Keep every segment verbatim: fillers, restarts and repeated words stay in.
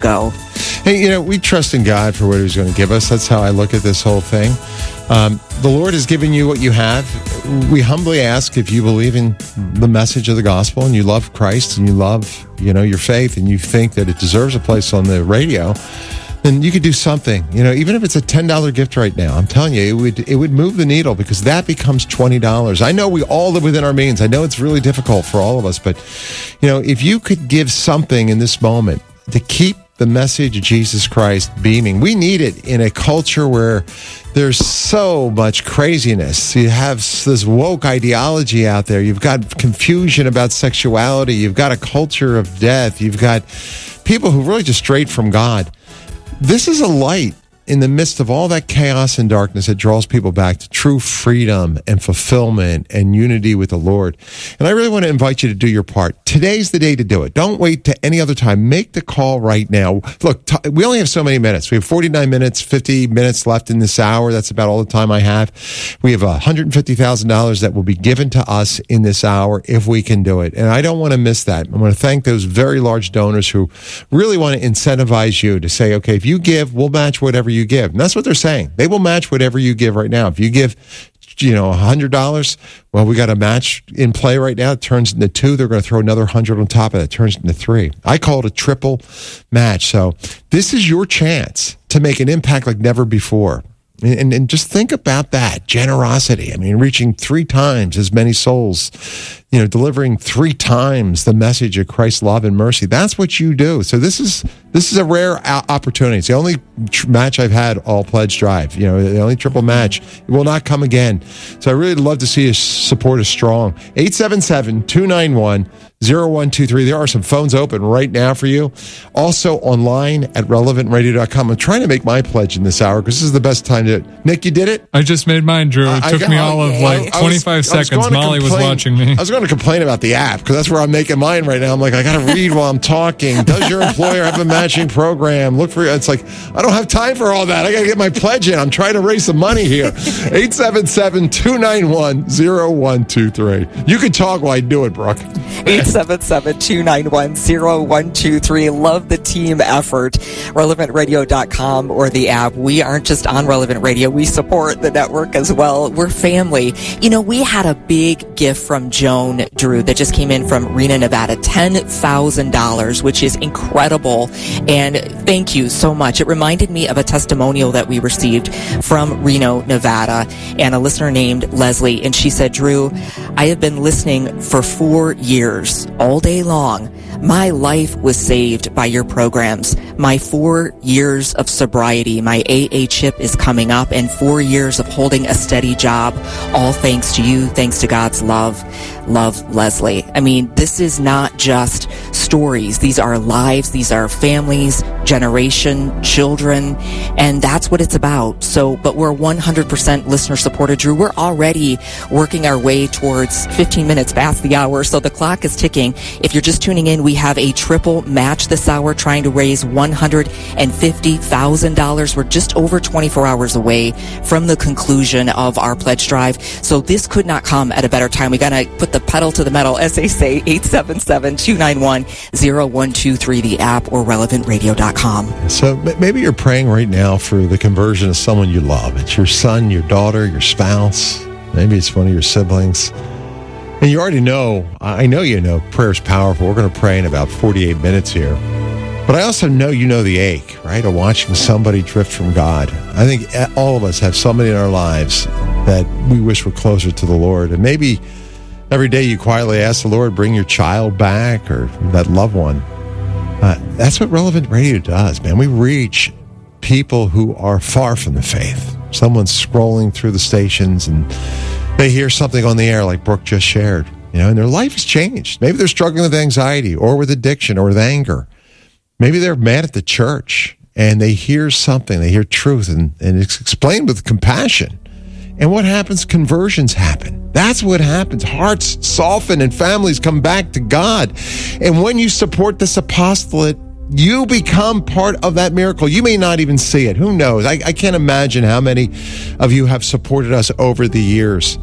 go. Hey, you know, we trust in God for what he's going to give us. That's how I look at this whole thing. Um, the Lord has given you what you have. We humbly ask if you believe in the message of the gospel and you love Christ and you love, you know, your faith and you think that it deserves a place on the radio, then you could do something. You know, even if it's a ten dollars gift right now, I'm telling you, it would it would move the needle, because that becomes twenty dollars. I know we all live within our means. I know it's really difficult for all of us, but, you know, if you could give something in this moment to keep the message of Jesus Christ beaming. We need it in a culture where there's so much craziness. You have this woke ideology out there. You've got confusion about sexuality. You've got a culture of death. You've got people who really just strayed from God. This is a light in the midst of all that chaos and darkness that draws people back to true freedom and fulfillment and unity with the Lord. And I really want to invite you to do your part. Today's the day to do it. Don't wait to any other time. Make the call right now. Look, t- we only have so many minutes. We have forty-nine minutes, fifty minutes left in this hour. That's about all the time I have. We have one hundred fifty thousand dollars that will be given to us in this hour if we can do it. And I don't want to miss that. I want to thank those very large donors who really want to incentivize you to say, okay, if you give, we'll match whatever you give. And that's what they're saying. They will match whatever you give right now. If you give, you know, one hundred dollars, well, we got a match in play right now. It turns into two. They're going to throw another one hundred on top of it. It turns into three. I call it a triple match. So this is your chance to make an impact like never before. And, and just think about that generosity. I mean, reaching three times as many souls, you know, delivering three times the message of Christ's love and mercy. That's what you do. So this is this is a rare opportunity. It's the only tr- match I've had all pledge drive. You know, the only triple match. It will not come again. So I really love to see you support us strong. eight seven seven, two nine one, zero one two three. There are some phones open right now for you. Also online at relevant radio dot com. I'm trying to make my pledge in this hour because this is the best time to do it. Nick, you did it? I just made mine, Drew. It I, took I, me I, all of like I, twenty-five I was, seconds. Was Molly was watching me. I was going to complain about the app because that's where I'm making mine right now. I'm like, I got to read while I'm talking. Does your employer have a matching program? Look for it's like, I don't have time for all that. I got to get my pledge in. I'm trying to raise some money here. eight seven seven, two nine one, zero one two three. You can talk while I do it, Brooke. eight seven seven, two nine one, zero one two three. Love the team effort. relevant radio dot com or the app. We aren't just on Relevant Radio. We support the network as well. We're family. You know, we had a big gift from Joan, Drew, that just came in from Reno, Nevada. ten thousand dollars, which is incredible. And thank you so much. It reminded me of a testimonial that we received from Reno, Nevada, and a listener named Leslie. And she said, Drew, I have been listening for four years, all day long. My life was saved by your programs. My four years of sobriety, my A A chip is coming up, and four years of holding a steady job, all thanks to you, thanks to God's love. Love, Leslie. I mean, this is not just stories. These are lives. These are families, generation, children, and that's what it's about. So, but we're one hundred percent listener supported, Drew. We're already working our way towards fifteen minutes past the hour, so the clock is ticking. If you're just tuning in, we have a triple match this hour trying to raise one hundred fifty thousand dollars. We're just over twenty-four hours away from the conclusion of our pledge drive. So this could not come at a better time. We got to put the pedal to the metal, as they say. eight seven seven, two nine one, zero one two three, the app, or relevant radio dot com. So maybe you're praying right now for the conversion of someone you love. It's your son, your daughter, your spouse. Maybe it's one of your siblings. And you already know, I know you know, prayer's powerful. We're going to pray in about forty-eight minutes here. But I also know you know the ache, right, of watching somebody drift from God. I think all of us have somebody in our lives that we wish were closer to the Lord. And maybe every day you quietly ask the Lord, bring your child back or that loved one. Uh, that's what Relevant Radio does, man. We reach people who are far from the faith. Someone's scrolling through the stations and they hear something on the air like Brooke just shared, you know, and their life has changed. Maybe they're struggling with anxiety or with addiction or with anger. Maybe they're mad at the church and they hear something, they hear truth, and, and it's explained with compassion. And what happens? Conversions happen. That's what happens. Hearts soften and families come back to God. And when you support this apostolate, you become part of that miracle. You may not even see it. Who knows? I, I can't imagine how many of you have supported us over the years.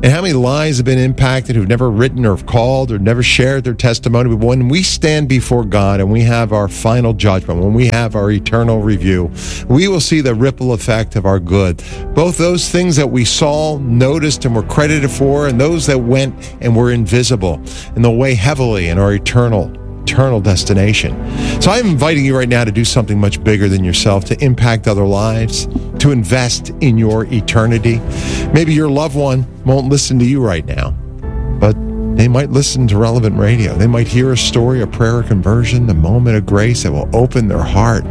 And how many lives have been impacted who've never written or called or never shared their testimony. But when we stand before God and we have our final judgment, when we have our eternal review, we will see the ripple effect of our good. Both those things that we saw, noticed, and were credited for, and those that went and were invisible, and they'll weigh heavily in our eternal eternal destination. So I'm inviting you right now to do something much bigger than yourself, to impact other lives, to invest in your eternity. Maybe your loved one won't listen to you right now, but they might listen to Relevant Radio. They might hear a story, a prayer, a conversion, a moment of grace that will open their heart.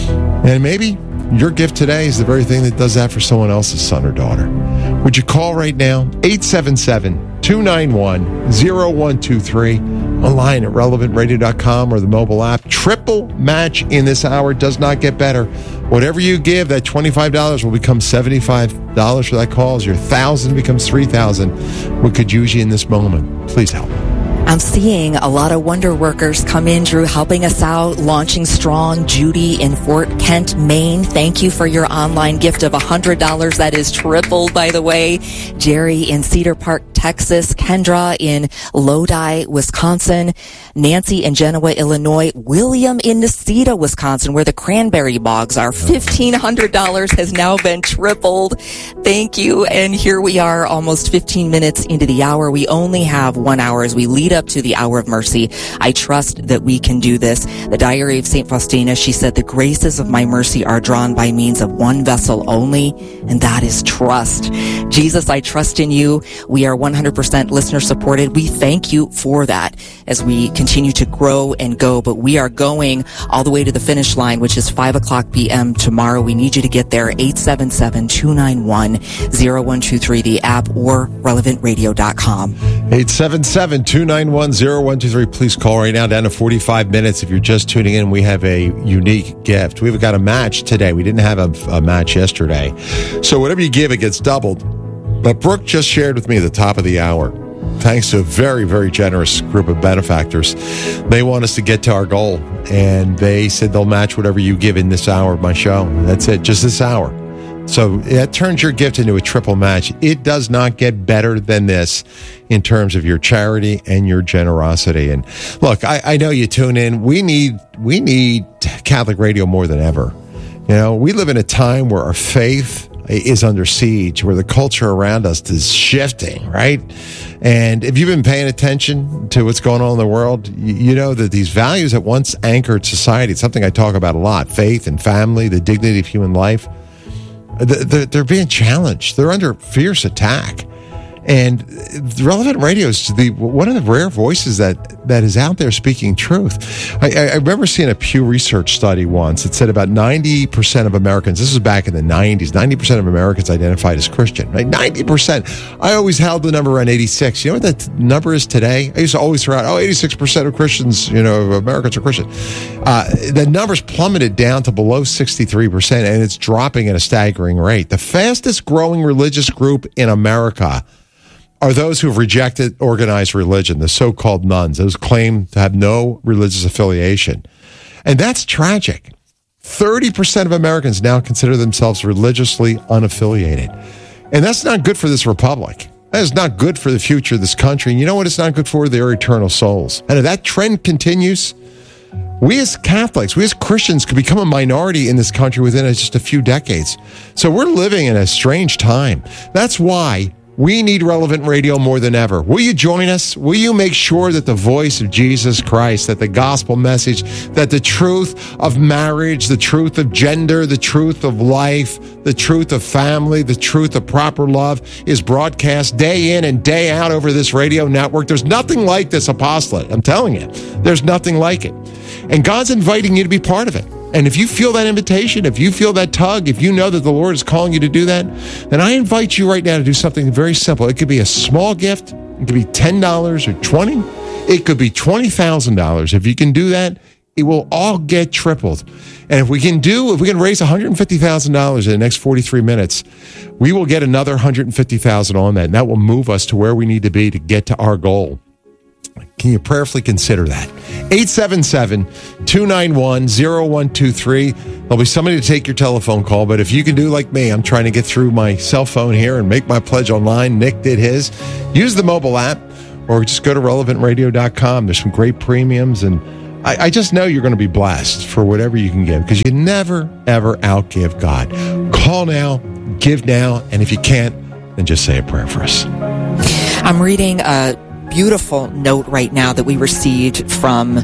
And maybe your gift today is the very thing that does that for someone else's son or daughter. Would you call right now? eight seven seven, two nine one, zero one two three. Online at relevant radio dot com or the mobile app. Triple match in this hour. Does not get better. Whatever you give, that twenty-five dollars will become seventy-five dollars for that call. As your one thousand dollars becomes three thousand dollars. We could use you in this moment. Please help. I'm seeing a lot of wonder workers come in, Drew, helping us out, launching strong. Judy in Fort Kent, Maine, thank you for your online gift of one hundred dollars. That is tripled, by the way. Jerry in Cedar Park, Texas. Kendra in Lodi, Wisconsin. Nancy in Genoa, Illinois. William in Necedah, Wisconsin, where the cranberry bogs are. fifteen hundred dollars has now been tripled. Thank you. And here we are, almost fifteen minutes into the hour. We only have one hour as we lead up to the hour of mercy. I trust that we can do this. The Diary of Saint Faustina, she said, the graces of my mercy are drawn by means of one vessel only, and that is trust. Jesus, I trust in you. We are one hundred percent listener supported. We thank you for that as we continue to grow and go, but we are going all the way to the finish line, which is five o'clock p.m. tomorrow. We need you to get there. eight seven seven, two nine one, zero one two three, the app, or relevant radio dot com. eight seven seven, two nine one, zero one two three. Please call right now. Down to forty-five minutes. If you're just tuning in, we have a unique gift. We've got a match today. We didn't have a, a match yesterday. So whatever you give, it gets doubled. But Brooke just shared with me at the top of the hour, thanks to a very, very generous group of benefactors, they want us to get to our goal. And they said they'll match whatever you give in this hour of my show. That's it, just this hour. So that turns your gift into a triple match. It does not get better than this in terms of your charity and your generosity. And look, I, I know you tune in. We need we need Catholic radio more than ever. You know, we live in a time where our faith is under siege, where the culture around us is shifting, right? And if you've been paying attention to what's going on in the world, you know that these values that once anchored society, it's something I talk about a lot, faith and family, the dignity of human life, they're being challenged. They're under fierce attack. And Relevant Radio is the one of the rare voices that, that is out there speaking truth. I, I remember seeing a Pew Research study once that said about ninety percent of Americans, this was back in the nineties, ninety percent of Americans identified as Christian, right? ninety percent. I always held the number around eighty-six. You know what that number is today? I used to always throw out, oh, eighty-six percent of Christians, you know, Americans are Christian. Uh, the number's plummeted down to below sixty-three percent, and it's dropping at a staggering rate. The fastest growing religious group in America are those who have rejected organized religion, the so-called nuns, those claim to have no religious affiliation. And that's tragic. thirty percent of Americans now consider themselves religiously unaffiliated. And that's not good for this republic. That is not good for the future of this country. And you know what it's not good for? Their eternal souls. And if that trend continues, we as Catholics, we as Christians could become a minority in this country within just a few decades. So we're living in a strange time. That's why we need Relevant Radio more than ever. Will you join us? Will you make sure that the voice of Jesus Christ, that the gospel message, that the truth of marriage, the truth of gender, the truth of life, the truth of family, the truth of proper love is broadcast day in and day out over this radio network? There's nothing like this apostolate. I'm telling you, there's nothing like it. And God's inviting you to be part of it. And if you feel that invitation, if you feel that tug, if you know that the Lord is calling you to do that, then I invite you right now to do something very simple. It could be a small gift. It could be ten dollars or twenty dollars. It could be twenty thousand dollars. If you can do that, it will all get tripled. And if we can do, if we can raise one hundred fifty thousand dollars in the next forty-three minutes, we will get another one hundred fifty thousand dollars on that. And that will move us to where we need to be to get to our goal. Can you prayerfully consider that? eight seven seven, two nine one, zero one two three. There'll be somebody to take your telephone call, but if you can do like me, I'm trying to get through my cell phone here and make my pledge online. Nick did his. Use the mobile app or just go to relevant radio dot com. There's some great premiums, and I, I just know you're going to be blessed for whatever you can give, because you never, ever outgive God. Call now, give now, and if you can't, then just say a prayer for us. I'm reading a beautiful note right now that we received from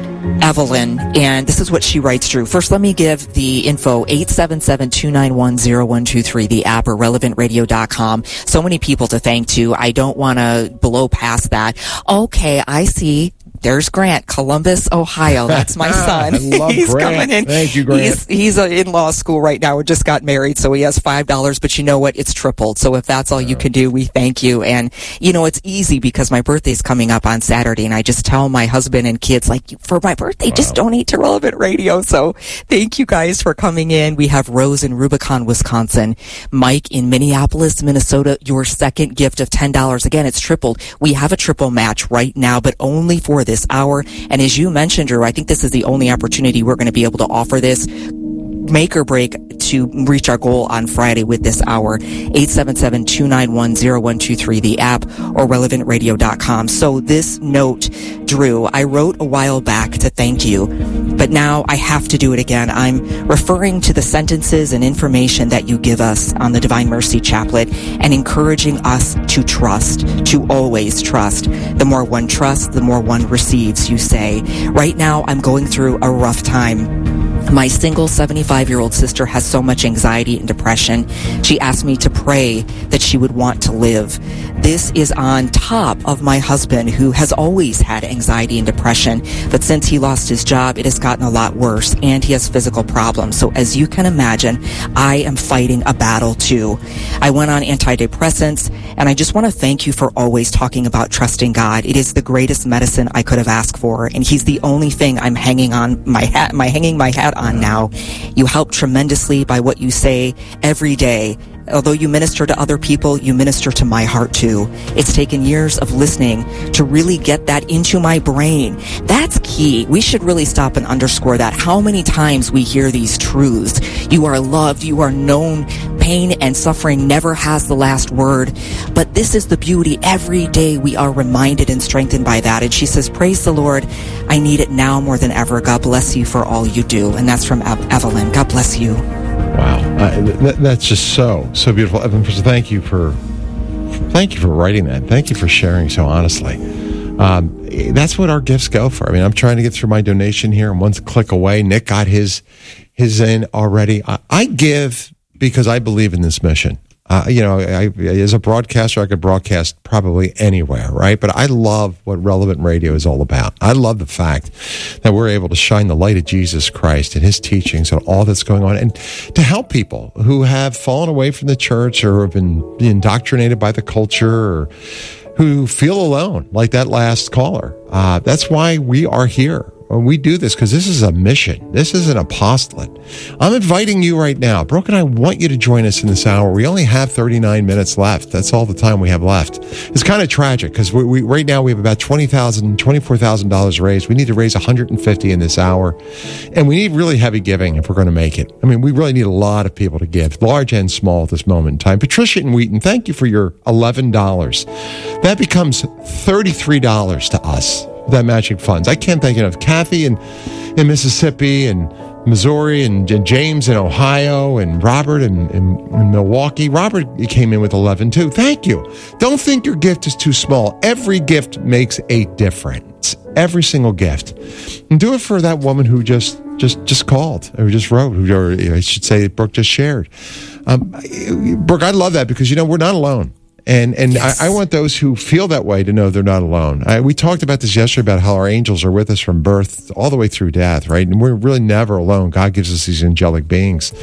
Evelyn, and this is what she writes, Drew. First, let me give the info, eight seven seven, two nine one, zero one two three, the app, or relevant radio dot com. So many people to thank, too. I don't want to blow past that. Okay, I see. There's Grant, Columbus, Ohio. That's my son. I love he's Grant. coming in. Thank you, Grant. He's, he's uh, in law school right now. We just got married, so he has five dollars. But you know what? It's tripled. So if that's all you can do, we thank you. And, you know, it's easy because my birthday's coming up on Saturday, and I just tell my husband and kids, like, for my birthday, wow. just donate to Relevant Radio. So thank you guys for coming in. We have Rose in Rubicon, Wisconsin. Mike in Minneapolis, Minnesota. Your second gift of ten dollars. Again, it's tripled. We have a triple match right now, but only for this hour. And as you mentioned, Drew, I think this is the only opportunity we're going to be able to offer this. Make or break to reach our goal on Friday with this hour. eight seven seven, two nine one, zero one two three, the app, or relevant radio dot com. So this note, Drew, I wrote a while back to thank you, but now I have to do it again. I'm referring to the sentences and information that you give us on the Divine Mercy Chaplet and encouraging us to trust, to always trust. The more one trusts, the more one receives, you say. Right now, I'm going through a rough time. My single seventy-five-year-old sister has so much anxiety and depression. She asked me to pray that she would want to live. This is on top of my husband, who has always had anxiety and depression. But since he lost his job, it has gotten a lot worse, and he has physical problems. So as you can imagine, I am fighting a battle too. I went on antidepressants, and I just want to thank you for always talking about trusting God. It is the greatest medicine I could have asked for, and He's the only thing I'm hanging on my hat, my hanging my hat on now. You help tremendously by what you say every day. Although you minister to other people, you minister to my heart too. It's taken years of listening to really get that into my brain. That's key. We should really stop and underscore that. How many times we hear these truths? You are loved, you are known, pain and suffering never has the last word. But this is the beauty. Every day we are reminded and strengthened by that. And she says, praise the Lord. I need it now more than ever. God bless you for all you do. And that's from Ev- Evelyn. God bless you. Wow, uh, th- that's just so so beautiful, Evan. Thank you for thank you for writing that. Thank you for sharing so honestly. Um, that's what our gifts go for. I mean, I'm trying to get through my donation here, and one click away. Nick got his his in already. I, I give because I believe in this mission. Uh, you know, I, as a broadcaster, I could broadcast probably anywhere, right? But I love what Relevant Radio is all about. I love the fact that we're able to shine the light of Jesus Christ and His teachings and all that's going on, and to help people who have fallen away from the church or have been indoctrinated by the culture, or who feel alone, like that last caller. Uh, that's why we are here. We do this because this is a mission. This is an apostolate. I'm inviting you right now. Brooke and I want you to join us in this hour. We only have thirty-nine minutes left. That's all the time we have left. It's kind of tragic because we, we right now we have about twenty thousand dollars, twenty-four thousand dollars raised. We need to raise one hundred fifty in this hour. And we need really heavy giving if we're going to make it. I mean, we really need a lot of people to give, large and small at this moment in time. Patricia in Wheaton, thank you for your eleven dollars. That becomes thirty-three dollars to us. That matching funds. I can't thank enough. Kathy in, in Mississippi and Missouri and, and James in Ohio and Robert in, in, in Milwaukee. Robert came in with eleven too. Thank you. Don't think your gift is too small. Every gift makes a difference. Every single gift. And do it for that woman who just just just called or just wrote, or I should say Brooke just shared. Um, Brooke, I love that because, you know, we're not alone. And and yes. I, I want those who feel that way to know they're not alone. I, we talked about this yesterday about how our angels are with us from birth all the way through death, right? And we're really never alone. God gives us these angelic beings.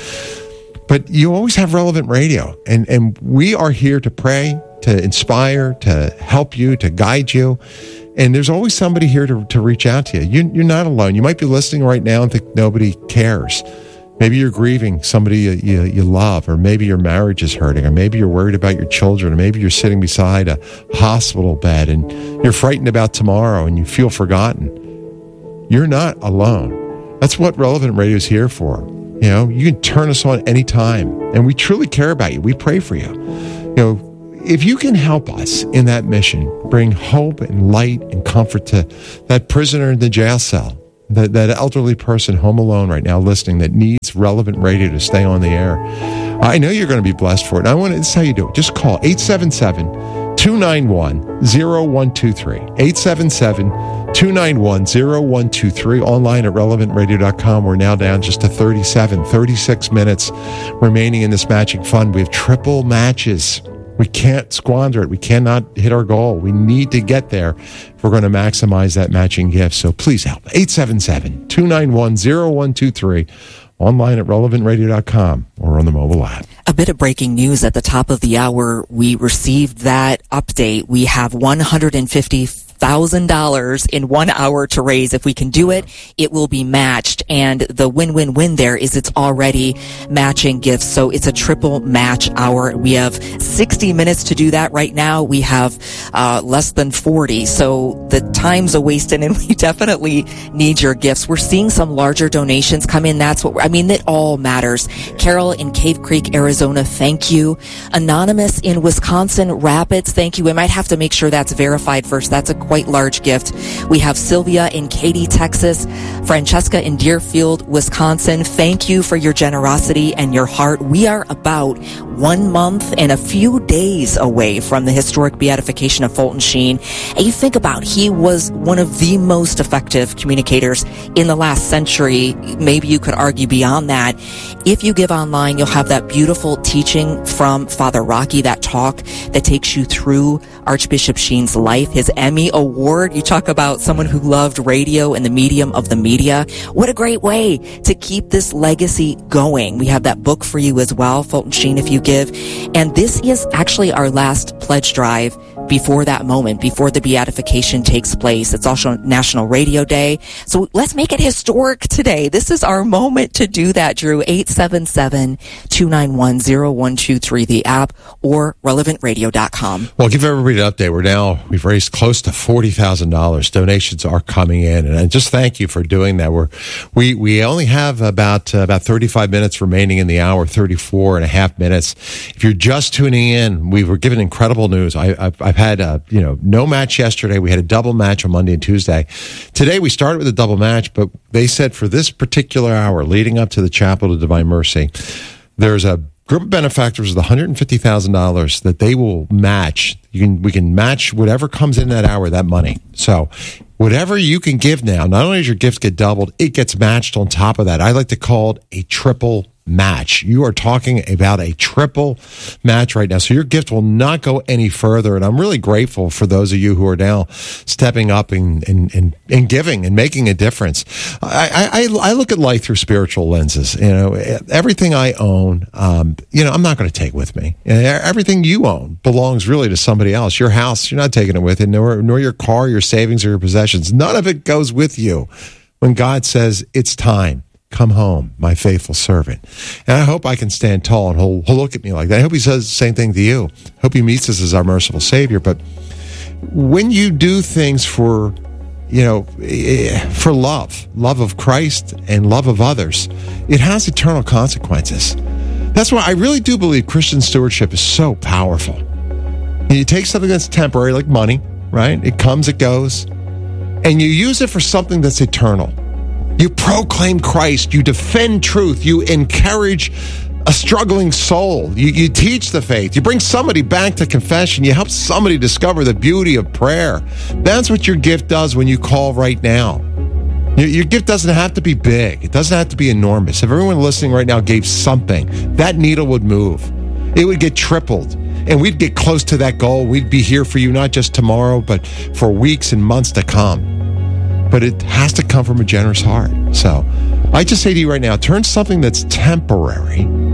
But you always have Relevant Radio. And, and we are here to pray, to inspire, to help you, to guide you. And there's always somebody here to, to reach out to you. you. You're not alone. You might be listening right now and think nobody cares. Maybe you're grieving somebody you, you, you love, or maybe your marriage is hurting, or maybe you're worried about your children, or maybe you're sitting beside a hospital bed and you're frightened about tomorrow and you feel forgotten. You're not alone. That's what Relevant Radio is here for. You know, you can turn us on anytime, and we truly care about you. We pray for you. You know, if you can help us in that mission, bring hope and light and comfort to that prisoner in the jail cell, That, that elderly person home alone right now listening that needs Relevant Radio to stay on the air. I know you're going to be blessed for it. And I want to, this is how you do it. Just call eight seven seven, two nine one, zero one two three. eight seven seven, two nine one, zero one two three. Online at relevant radio dot com. We're now down just to thirty-seven, thirty-six minutes remaining in this matching fund. We have triple matches. We can't squander it. We cannot hit our goal. We need to get there if we're going to maximize that matching gift. So please help. eight seven seven, two nine one, zero one two three. Online at relevant radio dot com or on the mobile app. A bit of breaking news at the top of the hour. We received that update. We have one hundred fifty thousand dollars in one hour to raise. If we can do it, it will be matched. And the win-win-win there is it's already matching gifts. So it's a triple match hour. We have sixty minutes to do that right now. We have uh, less than forty. So the time's a wasted, and we definitely need your gifts. We're seeing some larger donations come in. That's what we're, I mean, it all matters. Carol in Cave Creek, Arizona, thank you. Anonymous in Wisconsin Rapids, thank you. I might have to make sure that's verified first. That's a quite large gift. We have Sylvia in Katy, Texas, Francesca in Deerfield, Wisconsin. Thank you for your generosity and your heart. We are about one month and a few days away from the historic beatification of Fulton Sheen. And you think about, he was one of the most effective communicators in the last century. Maybe you could argue beyond that. If you give online, you'll have that beautiful teaching from Father Rocky, that talk that takes you through Archbishop Sheen's life, his Emmy Award. You talk about someone who loved radio and the medium of the media. What a great way to keep this legacy going. We have that book for you as well, Fulton Sheen, if you give. And this is actually our last pledge drive before that moment, before the beatification takes place. It's also National Radio Day. So let's make it historic today. This is our moment to do that, Drew. eight seven seven, two nine one, zero one two three, the app, or relevant radio dot com. Well, give everybody an update. We're now, we've raised close to forty thousand dollars. Donations are coming in. And I just thank you for doing that. We're, we, we only have about, uh, about thirty-five minutes remaining in the hour, thirty-four and a half minutes. If you're just tuning in, we were given incredible news. I, I've, I've had, uh, you know, no match yesterday. We had a double match on Monday and Tuesday. Today we started with a double match, but they said for this particular hour leading up to the Chapel of Divine Mercy, there's a group of benefactors with one hundred fifty thousand dollars that they will match. You can, we can match whatever comes in that hour, that money. So whatever you can give now, not only does your gift get doubled, it gets matched on top of that. I like to call it a triple match. You are talking about a triple match right now. So your gift will not go any further. And I'm really grateful for those of you who are now stepping up and, and, and, and giving and making a difference. I, I, I look at life through spiritual lenses. You know, everything I own, um, you know, I'm not going to take with me. Everything you own belongs really to somebody else. Your house, you're not taking it with you, nor, nor your car, your savings, or your possessions. None of it goes with you when God says it's time. Come home, my faithful servant. And I hope I can stand tall and he'll, he'll look at me like that. I hope he says the same thing to you. I hope he meets us as our merciful Savior. But when you do things for, you know, for love, love of Christ and love of others, it has eternal consequences. That's why I really do believe Christian stewardship is so powerful. You take something that's temporary, like money, right? It comes, it goes, and you use it for something that's eternal. You proclaim Christ. You defend truth. You encourage a struggling soul. You, you teach the faith. You bring somebody back to confession. You help somebody discover the beauty of prayer. That's what your gift does when you call right now. Your, your gift doesn't have to be big. It doesn't have to be enormous. If everyone listening right now gave something, that needle would move. It would get tripled. And we'd get close to that goal. We'd be here for you, not just tomorrow, but for weeks and months to come. But it has to come from a generous heart. So I just say to you right now, turn something that's temporary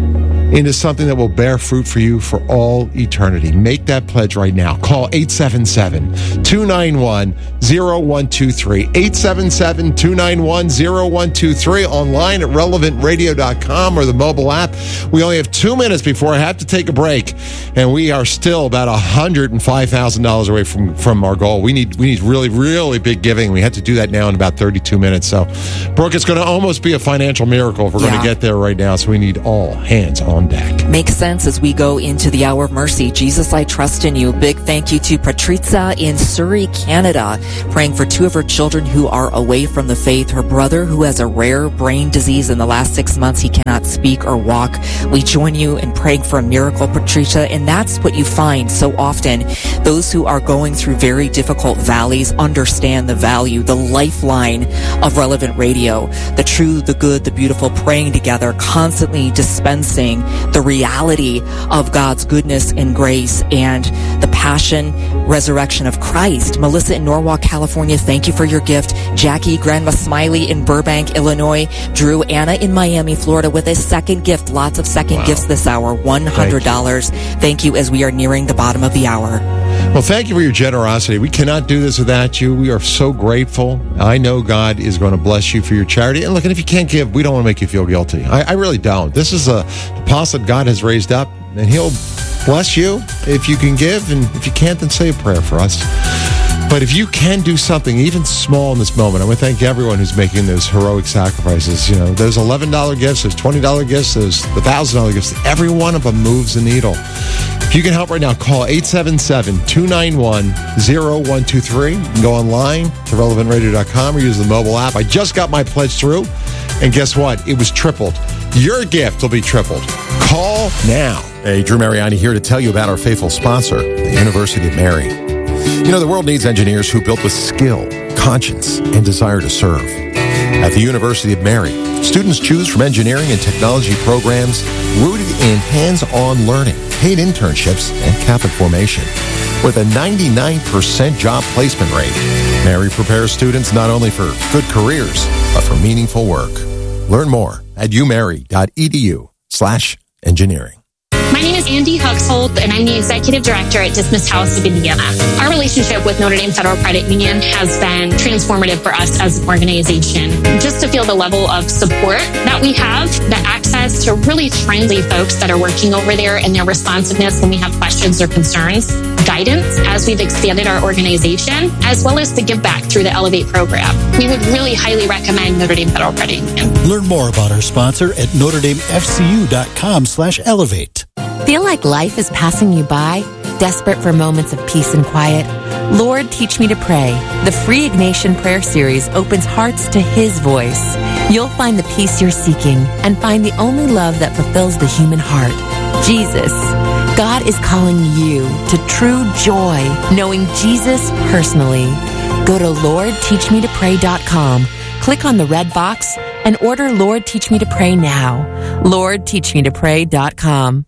into something that will bear fruit for you for all eternity. Make that pledge right now. Call eight seven seven, two nine one, zero one two three. eight seven seven, two nine one, zero one two three. Online at relevant radio dot com or the mobile app. We only have two minutes before I have to take a break, and we are still about one hundred five thousand dollars away from, from our goal. We need we need really, really big giving. We have to do that now in about thirty-two minutes. So, Brooke, it's going to almost be a financial miracle if we're yeah. going to get there right now. So we need all hands on deck. Makes sense as we go into the hour of mercy. Jesus, I trust in you. Big thank you to Patrizia in Surrey, Canada, praying for two of her children who are away from the faith. Her brother, who has a rare brain disease in the last six months, he cannot speak or walk. We join you in praying for a miracle, Patricia, and that's what you find so often. Those who are going through very difficult valleys understand the value, the lifeline of Relevant Radio, the true, the good, the beautiful, praying together, constantly dispensing the reality of God's goodness and grace and the passion, resurrection of Christ. Melissa in Norwalk, California, thank you for your gift. Jackie, Grandma Smiley in Burbank, Illinois. Drew, Anna in Miami, Florida with a second gift. Lots of second wow. gifts this hour. one hundred dollars. Thank you. Thank you as we are nearing the bottom of the hour. Well, thank you for your generosity. We cannot do this without you. We are so grateful. I know God is going to bless you for your charity. And look, and if you can't give, we don't want to make you feel guilty. I, I really don't. This is a deposit God has raised up, and he'll bless you if you can give. And if you can't, then say a prayer for us. But if you can do something even small in this moment, I want to thank everyone who's making those heroic sacrifices. You know, those eleven dollars gifts, those twenty dollars gifts, those one thousand dollars gifts. Every one of them moves the needle. If you can help right now, call eight seven seven, two nine one, zero one two three. You can go online to relevant radio dot com or use the mobile app. I just got my pledge through, and guess what? It was tripled. Your gift will be tripled. Call now. Hey, Drew Mariani here to tell you about our faithful sponsor, the University of Mary. You know, the world needs engineers who built with skill, conscience, and desire to serve. At the University of Mary, students choose from engineering and technology programs rooted in hands-on learning, paid internships, and Catholic formation. With a ninety-nine percent job placement rate, Mary prepares students not only for good careers, but for meaningful work. Learn more at umary.edu slash engineering. My name is Andy Huxhold, and I'm the Executive Director at Dismissed House of Indiana. Our relationship with Notre Dame Federal Credit Union has been transformative for us as an organization. Just to feel the level of support that we have, the access to really friendly folks that are working over there and their responsiveness when we have questions or concerns, guidance as we've expanded our organization, as well as the give back through the Elevate program. We would really highly recommend Notre Dame Federal Credit Union. Learn more about our sponsor at notre dame f c u dot com slash elevate. Feel like life is passing you by? Desperate for moments of peace and quiet? Lord, Teach Me to Pray. The free Ignatian prayer series opens hearts to His voice. You'll find the peace you're seeking and find the only love that fulfills the human heart, Jesus. God is calling you to true joy, knowing Jesus personally. Go to lord teach me to pray dot com, click on the red box, and order Lord Teach Me to Pray now. lord teach me to pray dot com.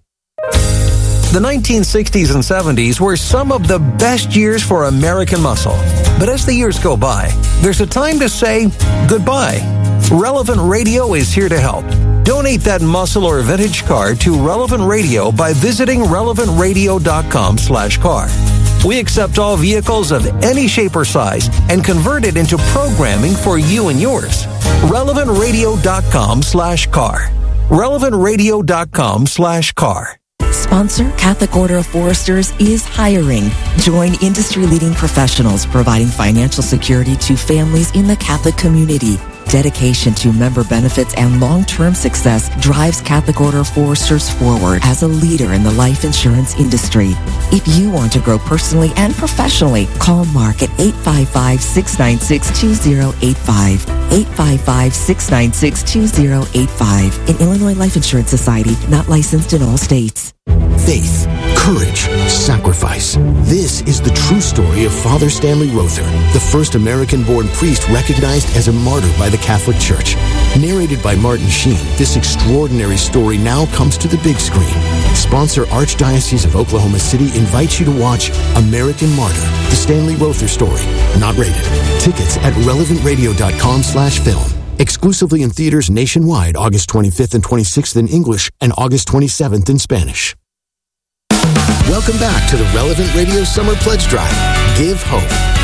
The nineteen sixties and seventies were some of the best years for American muscle. But as the years go by, there's a time to say goodbye. Relevant Radio is here to help. Donate that muscle or vintage car to Relevant Radio by visiting relevant radio dot com slash car. We accept all vehicles of any shape or size and convert it into programming for you and yours. relevant radio dot com slash car. relevant radio dot com slash car. Sponsor Catholic Order of Foresters is hiring. Join industry-leading professionals providing financial security to families in the Catholic community. Dedication to member benefits and long-term success drives Catholic Order of Foresters forward as a leader in the life insurance industry. If you want to grow personally and professionally, call Mark at eight five five, six nine six, two zero eight five. eight five five, six nine six, two zero eight five. An Illinois Life Insurance Society, not licensed in all states. Faith, courage, sacrifice. This is the true story of Father Stanley Rother, the first American-born priest recognized as a martyr by the Catholic Church. Narrated by Martin Sheen, this extraordinary story now comes to the big screen. Sponsor Archdiocese of Oklahoma City invites you to watch American Martyr, the Stanley Rother story. Not rated. Tickets at relevant radio dot com slash film. Exclusively in theaters nationwide August twenty-fifth and twenty-sixth in English and August twenty-seventh in Spanish. Welcome back to the Relevant Radio Summer Pledge Drive. Give hope.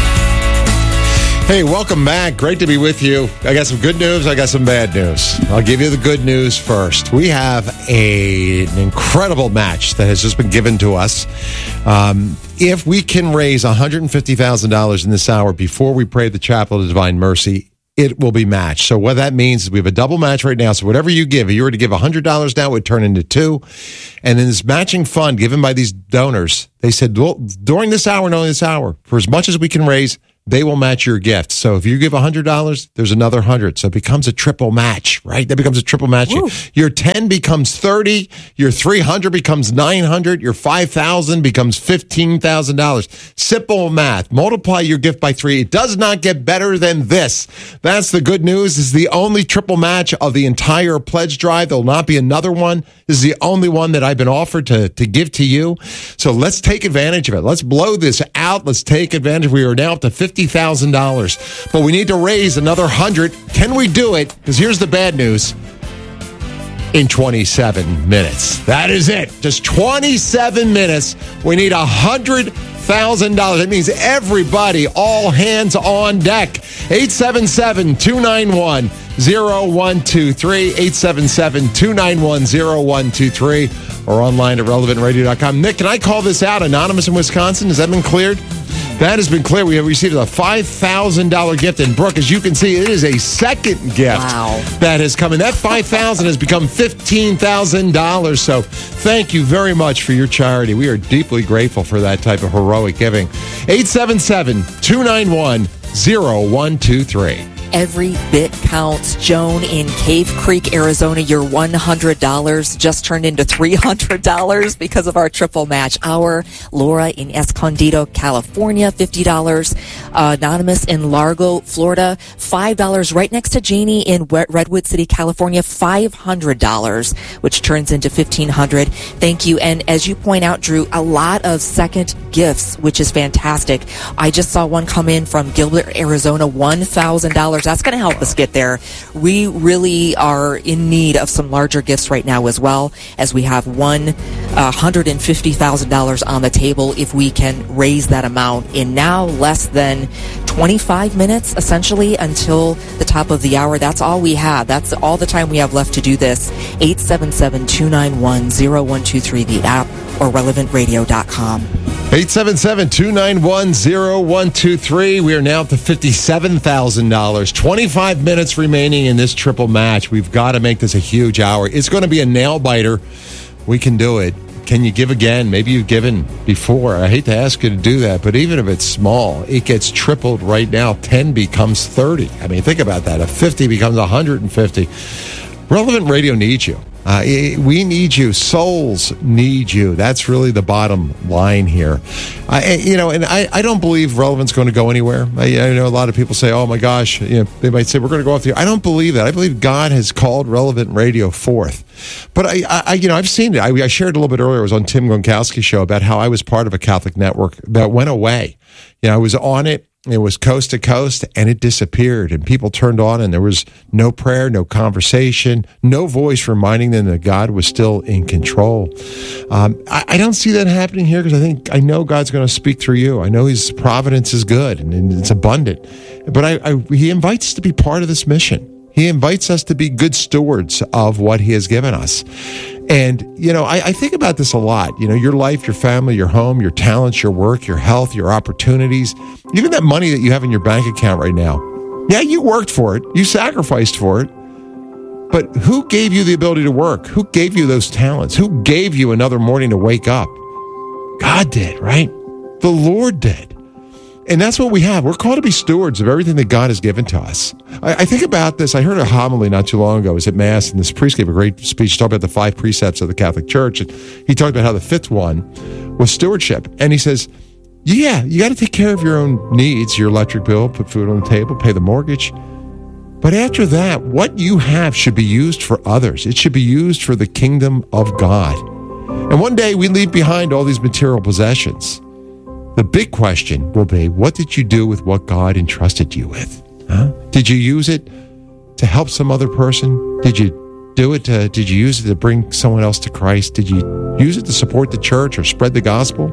Hey, welcome back. Great to be with you. I got some good news. I got some bad news. I'll give you the good news first. We have a, an incredible match that has just been given to us. Um, if we can raise one hundred fifty thousand dollars in this hour before we pray the Chapel of Divine Mercy, it will be matched. So what that means is we have a double match right now. So whatever you give, if you were to give one hundred dollars now, it would turn into two. And then this matching fund given by these donors, they said, well, during this hour and only this hour, for as much as we can raise, they will match your gift. So if you give one hundred dollars, there's another one hundred. So it becomes a triple match, right? That becomes a triple match. Woo. Your ten becomes thirty. Your three hundred becomes nine hundred. Your five thousand becomes fifteen thousand dollars. Simple math. Multiply your gift by three. It does not get better than this. That's the good news. This is the only triple match of the entire pledge drive. There will not be another one. This is the only one that I've been offered to, to give to you. So let's take advantage of it. Let's blow this out. Let's take advantage. We are now up to fifty thousand dollars. But we need to raise another one hundred. Can we do it? Because here's the bad news. In twenty-seven minutes. That is it. Just twenty-seven minutes. We need one hundred thousand dollars. That means everybody, all hands on deck. eight seven seven, two nine one, zero one two three. eight seven seven, two nine one, zero one two three. Or online at relevant radio dot com. Nick, can I call this out? Anonymous in Wisconsin. Has that been cleared? That has been clear. We have received a five thousand dollars gift. And, Brooke, as you can see, it is a second gift wow. that has come in. That five thousand dollars has become fifteen thousand dollars. So thank you very much for your charity. We are deeply grateful for that type of heroic giving. eight seven seven, two nine one, zero one two three. Every bit counts. Joan in Cave Creek, Arizona, your one hundred dollars just turned into three hundred dollars because of our triple match hour. Laura in Escondido, California, fifty dollars. Uh, Anonymous in Largo, Florida, five dollars. Right next to Janie in Redwood City, California, five hundred dollars, which turns into fifteen hundred dollars. Thank you. And as you point out, Drew, a lot of second gifts, which is fantastic. I just saw one come in from Gilbert, Arizona, one thousand dollars. That's going to help us get there. We really are in need of some larger gifts right now as well, as we have one uh, one hundred fifty thousand dollars on the table if we can raise that amount in now less than twenty-five minutes, essentially, until the top of the hour. That's all we have. That's all the time we have left to do this. eight seven seven, two nine one, zero one two three, the app, or relevant radio dot com. eight seven seven, two nine one, zero one two three. We are now up to fifty-seven thousand dollars. twenty-five minutes remaining in this triple match. We've got to make this a huge hour. It's going to be a nail biter. We can do it. Can you give again? Maybe you've given before. I hate to ask you to do that, but even if it's small, it gets tripled right now. ten becomes thirty. I mean, think about that. A fifty becomes one hundred fifty. Relevant Radio needs you. Uh, we need you. Souls need you. That's really the bottom line here. I, you know, and I, I don't believe Relevant's going to go anywhere. I, I know a lot of people say, oh my gosh, you know, they might say, we're going to go off the air. I don't believe that. I believe God has called Relevant Radio forth. But I, I you know, I've seen it. I, I shared a little bit earlier. It was on Tim Gronkowski's show about how I was part of a Catholic network that went away. You know, I was on it. It was coast to coast, and it disappeared. And people turned on, and there was no prayer, no conversation, no voice reminding them that God was still in control. Um, I, I don't see that happening here because I think I know God's going to speak through you. I know His providence is good and, and it's abundant. But I, I, He invites us to be part of this mission. He invites us to be good stewards of what He has given us. And, you know, I, I think about this a lot. You know, your life, your family, your home, your talents, your work, your health, your opportunities, even that money that you have in your bank account right now. Yeah, you worked for it. You sacrificed for it. But who gave you the ability to work? Who gave you those talents? Who gave you another morning to wake up? God did, right? The Lord did. And that's what we have. We're called to be stewards of everything that God has given to us. I, I think about this. I heard a homily not too long ago. I was at Mass, and this priest gave a great speech talking about the five precepts of the Catholic Church. And he talked about how the fifth one was stewardship. And he says, yeah, you got to take care of your own needs, your electric bill, put food on the table, pay the mortgage. But after that, what you have should be used for others. It should be used for the kingdom of God. And one day we leave behind all these material possessions. The big question will be, what did you do with what God entrusted you with? Huh? Did you use it to help some other person? Did you do it to, did you use it to bring someone else to Christ? Did you use it to support the church or spread the gospel?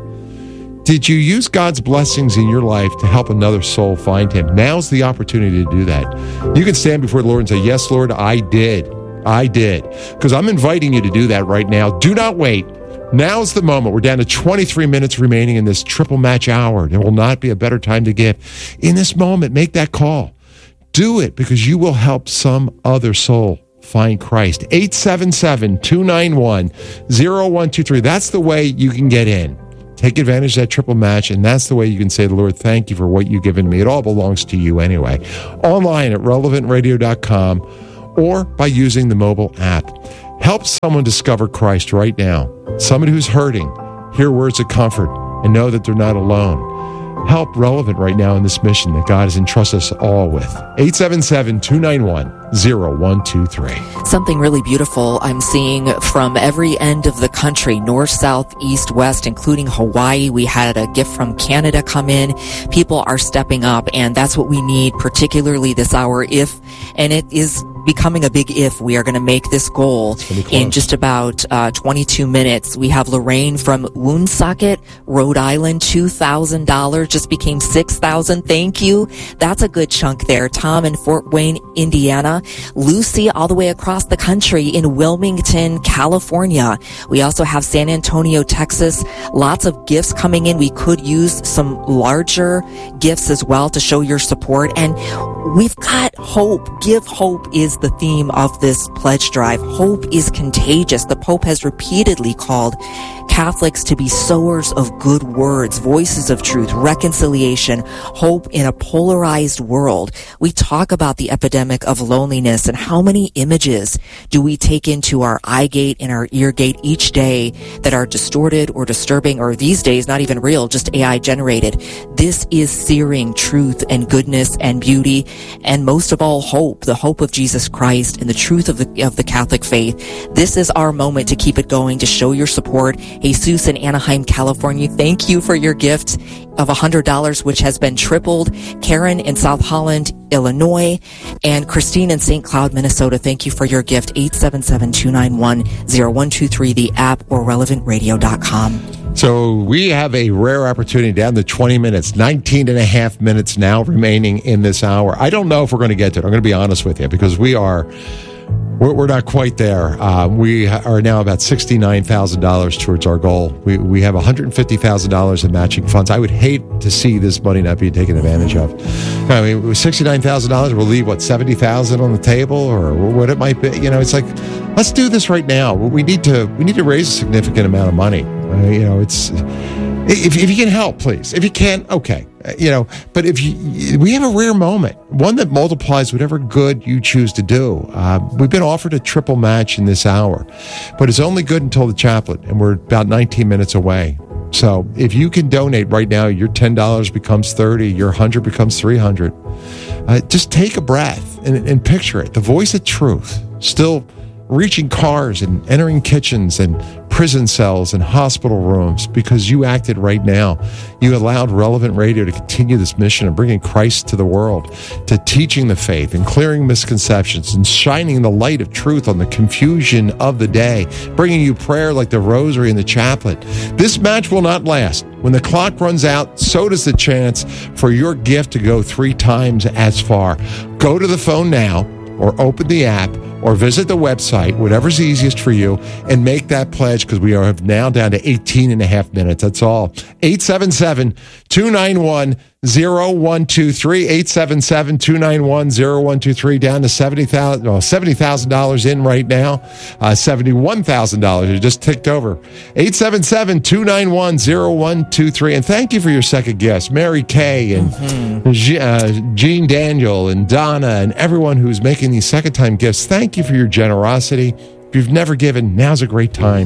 Did you use God's blessings in your life to help another soul find him? Now's the opportunity to do that. You can stand before the Lord and say, yes, Lord, I did. I did. Because I'm inviting you to do that right now. Do not wait. Now's the moment. We're down to twenty-three minutes remaining in this triple match hour. There will not be a better time to give. In this moment, make that call. Do it because you will help some other soul find Christ. eight seven seven, two nine one, zero one two three. That's the way you can get in. Take advantage of that triple match, and that's the way you can say, Lord, thank you for what you've given me. It all belongs to you anyway. Online at relevant radio dot com or by using the mobile app. Help someone discover Christ right now. Somebody who's hurting, hear words of comfort, and know that they're not alone. Help Relevant right now in this mission that God has entrusted us all with. eight seven seven, two nine one, zero one two three. Something really beautiful I'm seeing from every end of the country, north, south, east, west, including Hawaii. We had a gift from Canada come in. People are stepping up, and that's what we need, particularly this hour. If, and it is becoming a big if, we are going to make this goal in just about uh, twenty-two minutes. We have Lorraine from Woonsocket, Rhode Island, two thousand dollars, just became six thousand dollars. Thank you. That's a good chunk there. Tom in Fort Wayne, Indiana. Lucy all the way across the country in Wilmington, California. We also have San Antonio, Texas. Lots of gifts coming in. We could use some larger gifts as well to show your support. And we've got hope. Give hope is the theme of this pledge drive. Hope is contagious. The Pope has repeatedly called Catholics to be sowers of good words, voices of truth, reconciliation, hope in a polarized world. We talk about the epidemic of loneliness and how many images do we take into our eye gate and our ear gate each day that are distorted or disturbing, or these days not even real, just A I generated. This is searing truth and goodness and beauty, and most of all, hope, the hope of Jesus Christ and the truth of the of the Catholic faith. This is our moment to keep it going, to show your support. Jesus in Anaheim, California, thank you for your gift of one hundred dollars, which has been tripled. Karen in South Holland, Illinois, and Christine in Saint Cloud, Minnesota, thank you for your gift. eight seven seven, two nine one, zero one two three, the app, or relevant radio dot com. So we have a rare opportunity down to twenty minutes, nineteen and a half minutes now remaining in this hour. I don't know if we're going to get to it. I'm going to be honest with you, because we are, we're, we're not quite there. Uh, we are now about sixty-nine thousand dollars towards our goal. We we have one hundred fifty thousand dollars in matching funds. I would hate to see this money not being taken advantage of. I mean, with sixty-nine thousand dollars, we'll leave, what, seventy thousand dollars on the table, or what it might be. You know, it's like, let's do this right now. We need to, we need to raise a significant amount of money. Uh, you know, it's, if, if you can help, please. If you can't, okay. Uh, you know, but if you, we have a rare moment, one that multiplies whatever good you choose to do. Uh, we've been offered a triple match in this hour, but it's only good until the chaplet, and we're about nineteen minutes away. So if you can donate right now, your ten dollars becomes thirty, your one hundred becomes three hundred. Uh, just take a breath and, and picture it. The voice of truth still reaching cars and entering kitchens and prison cells and hospital rooms, because you acted right now. You allowed Relevant Radio to continue this mission of bringing Christ to the world, to teaching the faith and clearing misconceptions and shining the light of truth on the confusion of the day, bringing you prayer like the rosary and the chaplet. This match will not last. When the clock runs out, so does the chance for your gift to go three times as far. Go to the phone now, or open the app, or visit the website, whatever's easiest for you, and make that pledge, because we are now down to eighteen and a half minutes. That's all. eight seven seven, two nine one, zero one two three, eight seven seven, two nine one, zero one two three, down to seventy thousand dollars, well, seventy thousand dollars in right now, uh, seventy-one thousand dollars. It just ticked over. eight seven seven, two nine one, zero one two three. And thank you for your second guest, Mary Kay and mm-hmm. G- uh, Jean Daniel and Donna and everyone who's making these second-time gifts. Thank you for your generosity. If you've never given, now's a great time.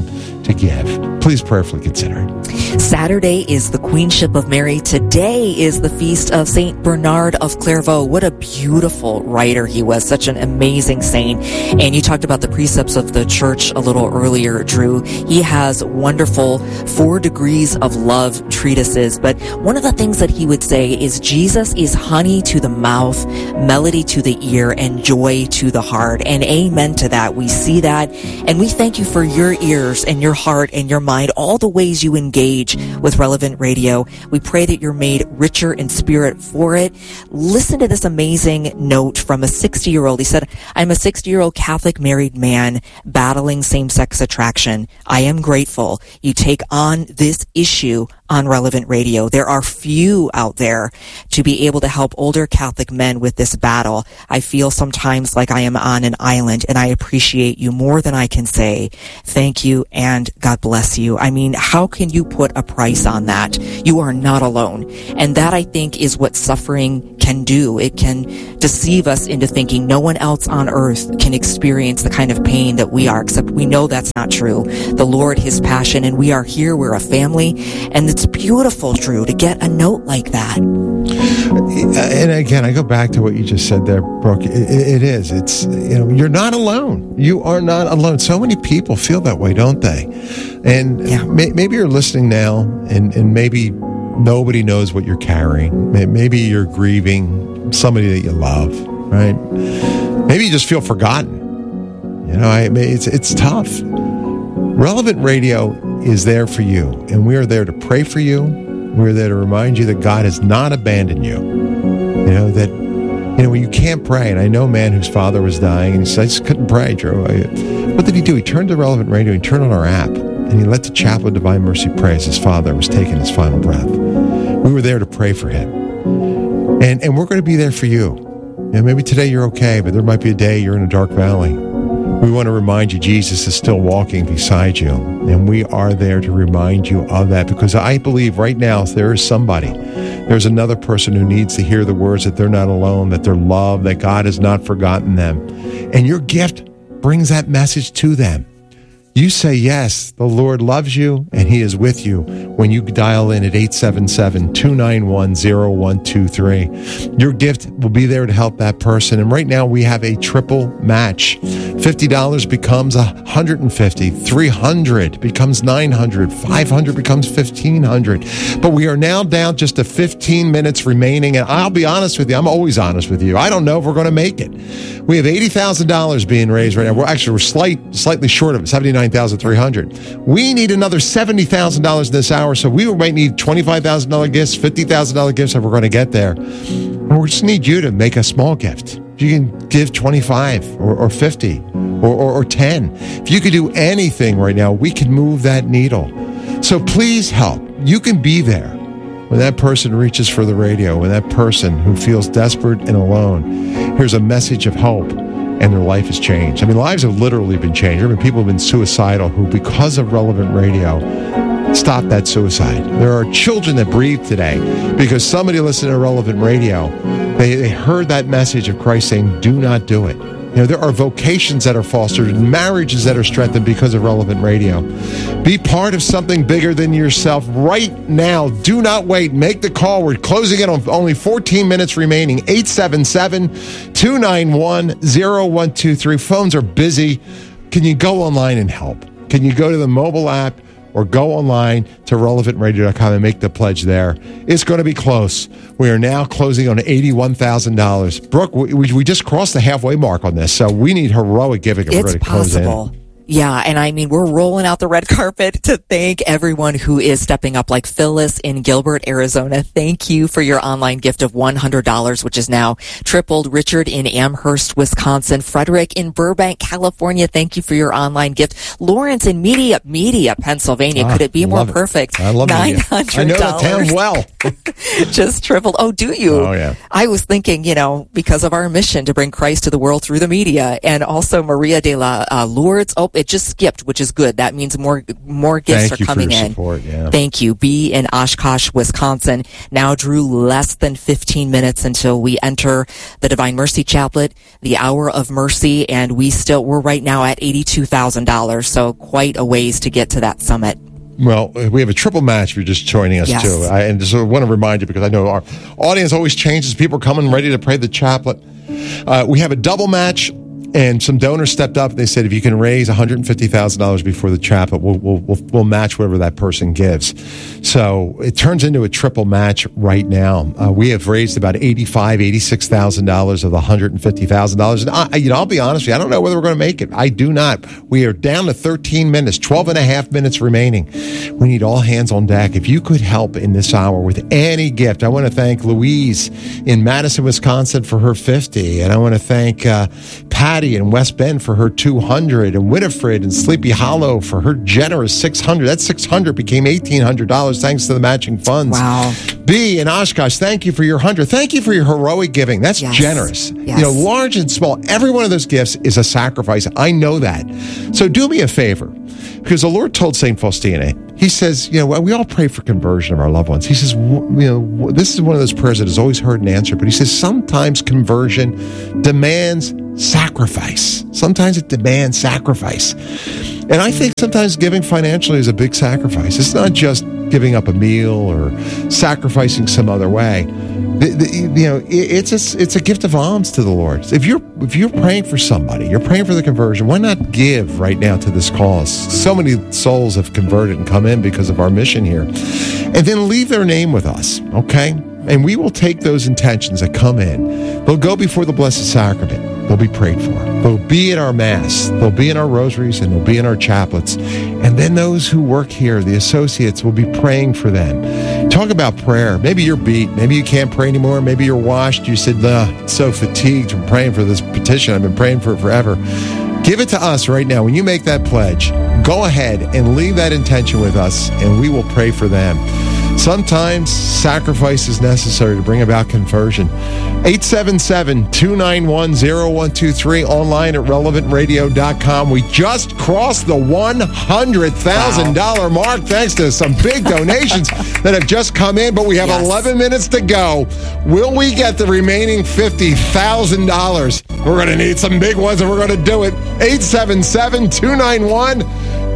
to give. Please prayerfully consider it. Saturday is the Queenship of Mary. Today is the feast of Saint Bernard of Clairvaux. What a beautiful writer he was. Such an amazing saint. And you talked about the precepts of the church a little earlier, Drew. He has wonderful four degrees of love treatises. But one of the things that he would say is Jesus is honey to the mouth, melody to the ear, and joy to the heart. And amen to that. We see that. And we thank you for your ears and your heart and your mind, all the ways you engage with Relevant Radio. We pray that you're made richer in spirit for it. Listen to this amazing note from a sixty-year-old. He said, I'm a sixty-year-old Catholic married man battling same-sex attraction. I am grateful you take on this issue on Relevant Radio. There are few out there to be able to help older Catholic men with this battle. I feel sometimes like I am on an island, and I appreciate you more than I can say. Thank you, and God bless you. I mean, how can you put a price on that? You are not alone. And that, I think, is what suffering can do. It can deceive us into thinking no one else on earth can experience the kind of pain that we are, except we know that's not true. The Lord, His passion, and we are here. We're a family, and it's beautiful, Drew, to get a note like that. And again, I go back to what you just said there, Brooke. It, it is. It's, you know, you're not alone. You are not alone. So many people feel that way, don't they? And yeah. may, maybe you're listening now, and, and maybe nobody knows what you're carrying. Maybe you're grieving somebody that you love, right? Maybe you just feel forgotten. You know, I mean, it's it's tough. Relevant Radio is there for you, and we are there to pray for you. We're there to remind you that God has not abandoned you. You know, that, you know, when you can't pray, and I know a man whose father was dying, and he said, I just couldn't pray, Drew. What did he do? He turned to Relevant Radio, he turned on our app, and he let the Chapel of Divine Mercy pray as his father was taking his final breath. We were there to pray for him. And and we're going to be there for you. You know, maybe today you're okay, but there might be a day you're in a dark valley. We want to remind you Jesus is still walking beside you, and we are there to remind you of that, because I believe right now there is somebody, there's another person who needs to hear the words that they're not alone, that they're loved, that God has not forgotten them. And your gift brings that message to them. You say yes, the Lord loves you and He is with you when you dial in at eight seven seven, two nine one, zero one two three. Your gift will be there to help that person. And right now we have a triple match. fifty dollars becomes one hundred fifty dollars. three hundred dollars becomes nine hundred dollars. five hundred dollars becomes fifteen hundred dollars. But we are now down just to fifteen minutes remaining. And I'll be honest with you. I'm always honest with you. I don't know if we're going to make it. We have eighty thousand dollars being raised right now. We're actually, we're slight, slightly short of it, seventy-nine thousand three hundred dollars. We need another seventy thousand dollars this hour, so we might need twenty-five thousand dollars gifts, fifty thousand dollars gifts if we're going to get there. And we just need you to make a small gift. If you can give twenty-five or, or fifty or, or, or ten. If you could do anything right now, we can move that needle. So please help. You can be there when that person reaches for the radio, when that person who feels desperate and alone hears a message of hope, and their life has changed. I mean, lives have literally been changed. I mean, people have been suicidal who, because of Relevant Radio, stopped that suicide. There are children that breathe today because somebody listened to Relevant Radio. They, they heard that message of Christ saying, do not do it. You know, there are vocations that are fostered, marriages that are strengthened because of Relevant Radio. Be part of something bigger than yourself right now. Do not wait. Make the call. We're closing it on only fourteen minutes remaining. eight seven seven, two nine one, zero one two three. Phones are busy. Can you go online and help? Can you go to the mobile app or go online to relevant radio dot com and make the pledge there? It's going to be close. We are now closing on eighty-one thousand dollars. Brooke, we, we just crossed the halfway mark on this, so we need heroic giving. If it's we're going to close possible. In. Yeah, and I mean, we're rolling out the red carpet to thank everyone who is stepping up, like Phyllis in Gilbert, Arizona. Thank you for your online gift of one hundred dollars, which is now tripled. Richard in Amherst, Wisconsin. Frederick in Burbank, California. Thank you for your online gift. Lawrence in Media, Media, Pennsylvania. Ah, Could it be more it. perfect? I love nine hundred dollars. I know the town well. Just tripled. Oh, do you? Oh, yeah. I was thinking, you know, because of our mission to bring Christ to the world through the media. And also Maria de la uh, Lourdes. Oh, it just skipped, which is good. That means more more gifts Thank are coming you for your in. Support, yeah. Thank you. B in Oshkosh, Wisconsin. Now, Drew, less than fifteen minutes until we enter the Divine Mercy Chaplet, the Hour of Mercy, and we still we're right now at eighty-two thousand dollars. So quite a ways to get to that summit. Well, we have a triple match if you're just joining us, yes. too. I, and just want to remind you, because I know our audience always changes. People are coming ready to pray the chaplet. Uh, we have a double match, and some donors stepped up and they said, if you can raise one hundred fifty thousand dollars before the chaplet, we'll, we'll, we'll, we'll match whatever that person gives. So it turns into a triple match right now. Uh, we have raised about eighty-five thousand dollars, eighty-six thousand dollars of the one hundred fifty thousand dollars. And I, you know, I'll be honest with you, I don't know whether we're going to make it. I do not. We are down to thirteen minutes, twelve and a half minutes remaining. We need all hands on deck. If you could help in this hour with any gift, I want to thank Louise in Madison, Wisconsin for her fifty. And I want to thank uh, Patty in West Bend for her two hundred, and Winifred in Sleepy Hollow for her generous six hundred. That six hundred became eighteen hundred dollars thanks to the matching funds. Wow. B in Oshkosh, thank you for your one hundred. Thank you for your heroic giving. That's yes. generous. Yes. You know, large and small, every one of those gifts is a sacrifice. I know that. So do me a favor, because the Lord told Saint Faustina, he says, you know, we all pray for conversion of our loved ones. He says, you know, this is one of those prayers that is always heard and answered, but he says sometimes conversion demands sacrifice. Sometimes it demands sacrifice. And I think sometimes giving financially is a big sacrifice. It's not just giving up a meal or sacrificing some other way. The, the, you know, it, it's a, it's a gift of alms to the Lord. If you're if you're praying for somebody, you're praying for the conversion, why not give right now to this cause? So many souls have converted and come in because of our mission here. And then leave their name with us, okay? And we will take those intentions that come in. They'll go before the Blessed Sacrament. They'll be prayed for. They'll be in our Mass. They'll be in our rosaries, and they'll be in our chaplets. And then those who work here, the associates, will be praying for them. Talk about prayer. Maybe you're beat. Maybe you can't pray anymore. Maybe you're washed. You said, nah, I'm so fatigued from praying for this petition. I've been praying for it forever. Give it to us right now. When you make that pledge, go ahead and leave that intention with us, and we will pray for them. Sometimes sacrifice is necessary to bring about conversion. eight seven seven, two nine one, zero one two three, online at relevant radio dot com. We just crossed the one hundred thousand dollars wow. mark thanks to some big donations that have just come in, but we have yes. eleven minutes to go. Will we get the remaining fifty thousand dollars? We're going to need some big ones, and we're going to do it. eight seven seven, two nine one,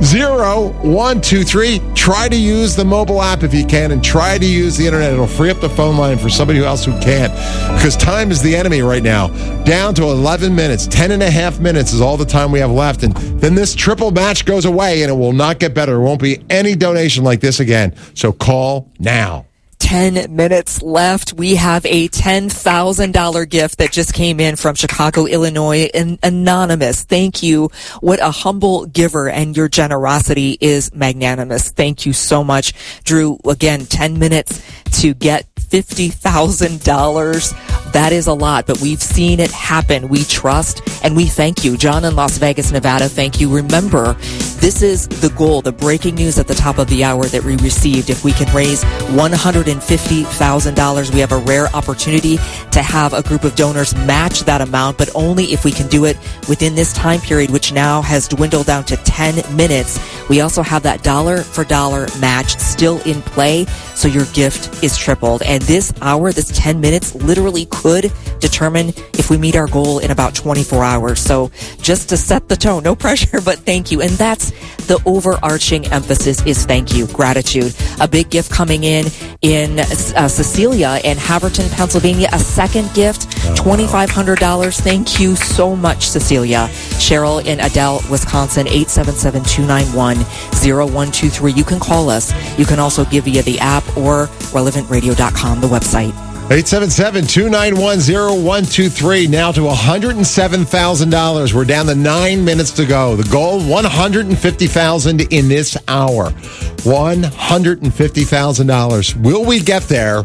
zero one two three. Try to use the mobile app if you can, and try to use the internet. It'll free up the phone line for somebody else who can't, because time is the enemy right now. Down to eleven minutes. ten and a half minutes is all the time we have left, and then this triple match goes away, and it will not get better. There won't be any donation like this again. So call now. ten minutes left. We have a ten thousand dollars gift that just came in from Chicago, Illinois. An anonymous. Thank you. What a humble giver, and your generosity is magnanimous. Thank you so much, Drew. Again, ten minutes to get fifty thousand dollars. That is a lot, but we've seen it happen. We trust and we thank you. John in Las Vegas, Nevada, thank you. Remember, this is the goal, the breaking news at the top of the hour that we received. If we can raise one hundred fifty thousand dollars, we have a rare opportunity to have a group of donors match that amount, but only if we can do it within this time period, which now has dwindled down to ten minutes. We also have that dollar for dollar match still in play, so your gift is tripled. And this hour, this ten minutes, literally could determine if we meet our goal in about twenty-four hours. So just to set the tone, no pressure, but thank you. And that's the overarching emphasis, is thank you, gratitude. A big gift coming in in uh, Cecilia in Haverton, Pennsylvania. A second gift, twenty-five hundred dollars. Thank you so much, Cecilia. Cheryl in Adel, Wisconsin, eight seven seven, two nine one, zero one two three. You can call us. You can also give via the app or relevant radio dot com, the website. eight seven seven, two nine one, zero one two three. Now to one hundred seven thousand dollars. We're down to nine minutes to go. The goal, one hundred fifty thousand dollars in this hour. one hundred fifty thousand dollars. Will we get there?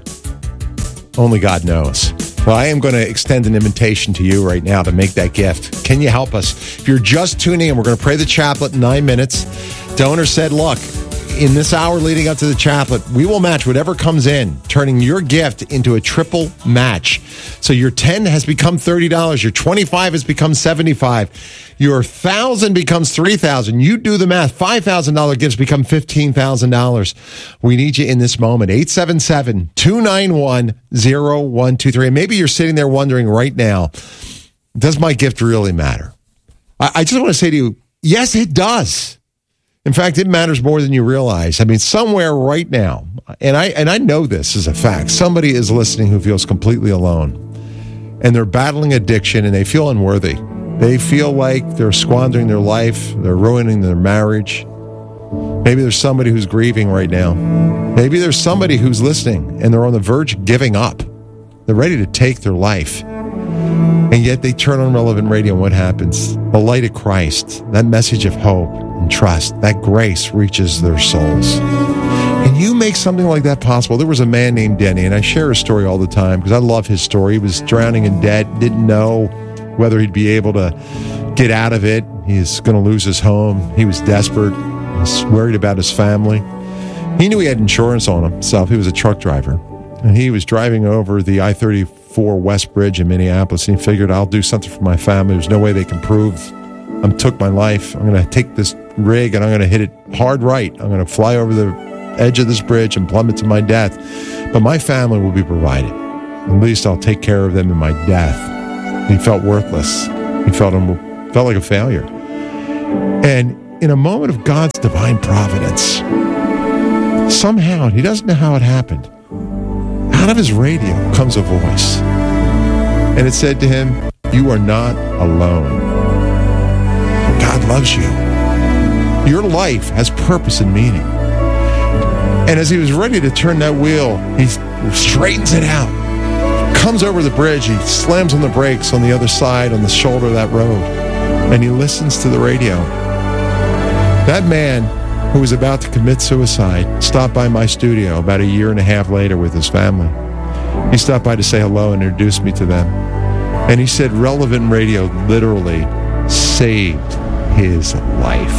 Only God knows. Well, I am going to extend an invitation to you right now to make that gift. Can you help us? If you're just tuning in, we're going to pray the chaplet in nine minutes. Donor said, look, in this hour leading up to the chaplet, we will match whatever comes in, turning your gift into a triple match. So your ten has become thirty dollars. Your twenty-five has become seventy-five dollars. Your one thousand dollars becomes three thousand dollars. You do the math. five thousand dollars gifts become fifteen thousand dollars. We need you in this moment. eight seven seven, two nine one, zero one two three. And maybe you're sitting there wondering right now, does my gift really matter? I, I just want to say to you, yes, it does. In fact, it matters more than you realize. I mean, somewhere right now, and I and I know this is a fact, somebody is listening who feels completely alone. And they're battling addiction and they feel unworthy. They feel like they're squandering their life. They're ruining their marriage. Maybe there's somebody who's grieving right now. Maybe there's somebody who's listening and they're on the verge of giving up. They're ready to take their life. And yet they turn on Relevant Radio and what happens? The light of Christ, that message of hope and trust, that grace reaches their souls. And you make something like that possible. There was a man named Denny, and I share his story all the time because I love his story. He was drowning in debt, didn't know whether he'd be able to get out of it. He's going to lose his home. He was desperate. He was worried about his family. He knew he had insurance on himself. He was a truck driver. And he was driving over the I thirty-four West Bridge in Minneapolis, and he figured, I'll do something for my family. There's no way they can prove I took my life. I'm going to take this rig, and I'm going to hit it hard right. I'm going to fly over the edge of this bridge and plummet to my death. But my family will be provided. At least I'll take care of them in my death. He felt worthless. He felt felt like a failure. And in a moment of God's divine providence, somehow, he doesn't know how it happened, out of his radio comes a voice. And it said to him, you are not alone. God loves you. Your life has purpose and meaning. And as he was ready to turn that wheel, he straightens it out. Comes over the bridge, he slams on the brakes on the other side, on the shoulder of that road, and he listens to the radio. That man who was about to commit suicide stopped by my studio about a year and a half later with his family. He stopped by to say hello and introduce me to them. And he said Relevant Radio literally saved his life.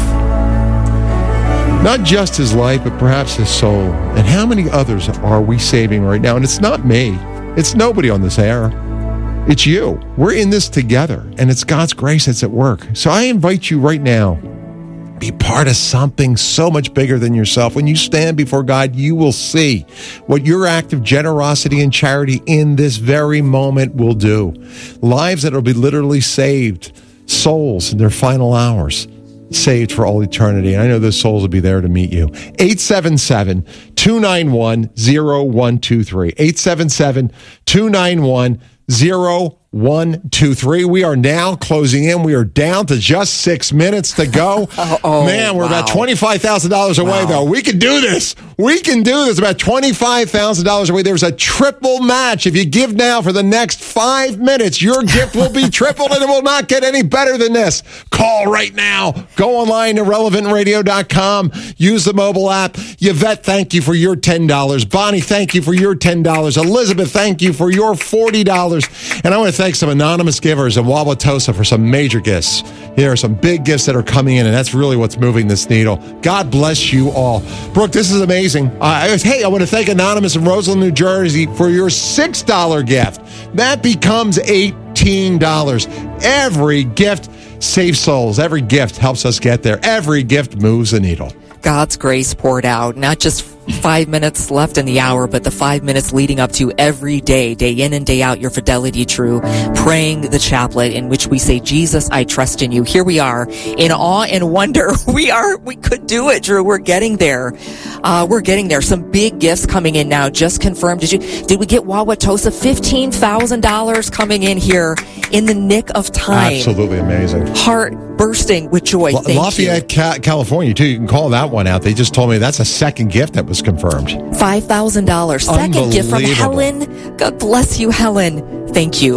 Not just his life, but perhaps his soul. And how many others are we saving right now? And it's not me. It's nobody on this air. It's you. We're in this together, and it's God's grace that's at work. So I invite you right now, be part of something so much bigger than yourself. When you stand before God, you will see what your act of generosity and charity in this very moment will do. Lives that will be literally saved, souls in their final hours, saved for all eternity. And I know those souls will be there to meet you. eight seven seven, two nine one, zero one two three. eight seven seven, two nine one, zero one two three. We are now closing in. We are down to just six minutes to go. oh, oh, Man, we're wow. about twenty-five thousand dollars away, wow. though. We can do this. We can do this. About twenty-five thousand dollars away. There's a triple match. If you give now for the next five minutes, your gift will be tripled, and it will not get any better than this. Call right now. Go online to relevant radio dot com. Use the mobile app. Yvette, thank you for your ten dollars. Bonnie, thank you for your ten dollars. Elizabeth, thank you for your forty dollars. And I want to thank some anonymous givers in Wauwatosa for some major gifts. There are some big gifts that are coming in, and that's really what's moving this needle. God bless you all. Brooke, this is amazing. Uh, hey, I want to thank Anonymous in Roseland, New Jersey for your six dollars gift. That becomes eighteen dollars. Every gift saves souls. Every gift helps us get there. Every gift moves the needle. God's grace poured out, not just five minutes left in the hour, but the five minutes leading up to every day, day in and day out, your fidelity true, praying the chaplet in which we say, Jesus, I trust in you. Here we are in awe and wonder. We are, we could do it, Drew. We're getting there. Uh, we're getting there. Some big gifts coming in now, just confirmed. Did you, did we get Wauwatosa? fifteen thousand dollars coming in here in the nick of time. Absolutely amazing. Heart bursting with joy. La- Thank Lafayette, you. Ca- California, too. You can call that one out. They just told me that's a second gift that was confirmed. five thousand dollars. Second gift from Helen. God bless you, Helen. Thank you.